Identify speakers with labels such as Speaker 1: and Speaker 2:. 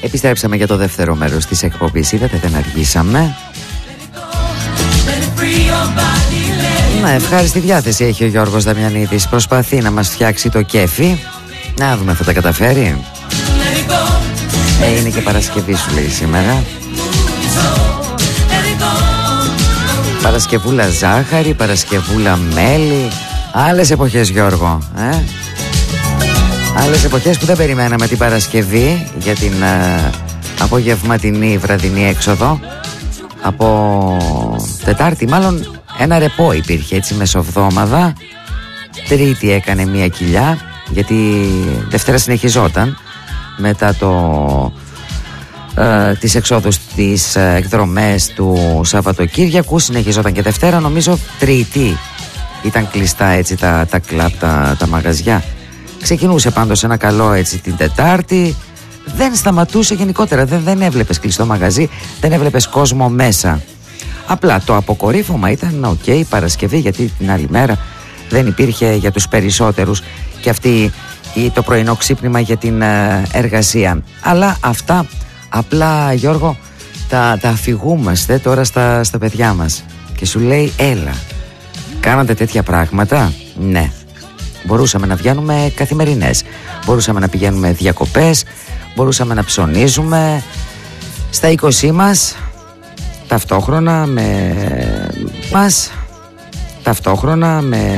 Speaker 1: Επιστρέψαμε για το δεύτερο μέρος της εκπομπής. Είδατε, δεν αργήσαμε. Ευχάριστη διάθεση έχει ο Γιώργος Δαμιανίδης. Προσπαθεί να μας φτιάξει το κέφι. Να δούμε, θα τα καταφέρει. Είναι και Παρασκευή, σου λέει σήμερα. Παρασκευούλα ζάχαρη, Παρασκευούλα μέλι. Άλλες εποχές, Γιώργο, άλλες εποχές που δεν περιμέναμε την Παρασκευή για την απογευματινή βραδινή έξοδο. Από Τετάρτη μάλλον ένα ρεπό υπήρχε, έτσι, μεσοβδόμαδα. Τρίτη έκανε μία κοιλιά, γιατί Δευτέρα συνεχιζόταν μετά τις εξόδους, τις εκδρομές του Σαββατοκύριακου. Συνεχιζόταν και Δευτέρα. Νομίζω Τρίτη ήταν κλειστά, έτσι, τα κλαμπ, τα μαγαζιά. Ξεκινούσε πάντως ένα καλό, έτσι, την Τετάρτη. Δεν σταματούσε γενικότερα. Δεν έβλεπες κλειστό μαγαζί, δεν έβλεπες κόσμο μέσα. Απλά το αποκορύφωμα ήταν Παρασκευή, γιατί την άλλη μέρα δεν υπήρχε για τους περισσότερους και αυτή το πρωινό ξύπνημα για την εργασία. Αλλά αυτά απλά, Γιώργο, τα αφηγούμαστε τώρα στα παιδιά μας. Και σου λέει, έλα, κάνατε τέτοια πράγματα? Ναι. Μπορούσαμε να βγαίνουμε καθημερινές, μπορούσαμε να πηγαίνουμε διακοπές, μπορούσαμε να ψωνίζουμε στα 20 μας, ταυτόχρονα με